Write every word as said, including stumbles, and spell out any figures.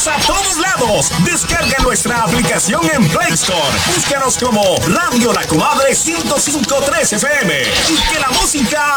Llegamos a todos lados. Descarga nuestra aplicación en Play Store. Búscanos como Radio La Comadre ciento cinco punto tres F M. Y que la música